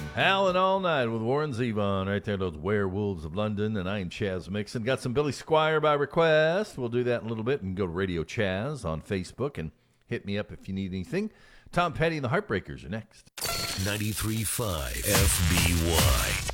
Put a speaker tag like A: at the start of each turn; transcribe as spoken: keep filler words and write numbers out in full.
A: Howlin' All Night with Warren Zevon. Right there, those Werewolves of London. And I am Chaz Mixon. Got some Billy Squire by request. We'll do that in a little bit. And go to Radio Chaz on Facebook and hit me up if you need anything. Tom Petty and the Heartbreakers are next.
B: ninety-three point five F B Y.